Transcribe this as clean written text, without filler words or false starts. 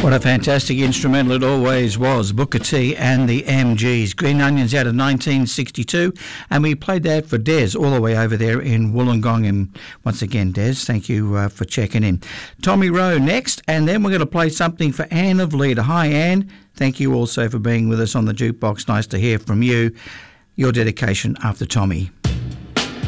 What a fantastic instrumental it always was, Booker T and the MGs. Green Onions out of 1962, and we played that for Des all the way over there in Wollongong. And once again, Des, thank you for checking in. Tommy Rowe next, and then we're going to play something for Anne of Leader. Hi, Anne. Thank you also for being with us on the Jukebox. Nice to hear from you. Your dedication after Tommy.